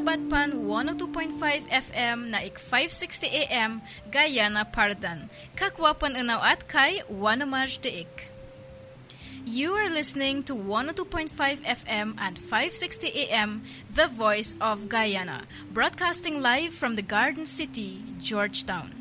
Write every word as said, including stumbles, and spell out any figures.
Batpan one oh two point five F M na ik five sixty A M Guyana Pardan. Kakwapan unaw at kay Wanamaj Deik. You are listening to one oh two point five F M and five sixty A M, The Voice of Guyana, broadcasting live from the Garden City, Georgetown.